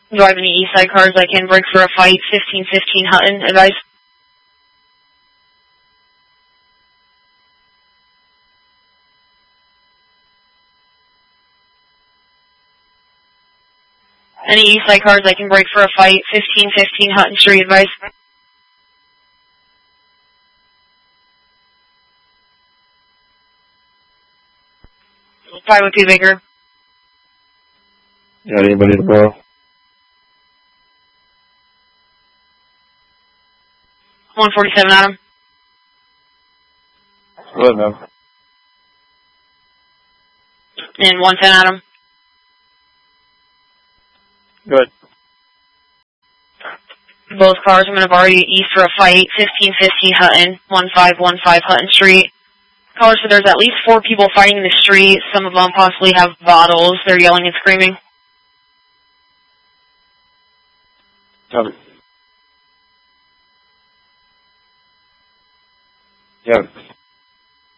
Do I have any east side cars I can break for a fight? 1515 Hutton, advise. Any east side cars I can break for a fight? 1515 Hutton Street, advise. 502 Baker. Got anybody to borrow? 147 Adam. Go ahead, man. And 110 Adam. Go ahead. Both cars, I'm going to borrow you east for a fight. 1515 Hutton, 1515 Hutton Street. Caller said there's at least 4 people fighting in the street. Some of them possibly have bottles. They're yelling and screaming. Copy. Yeah.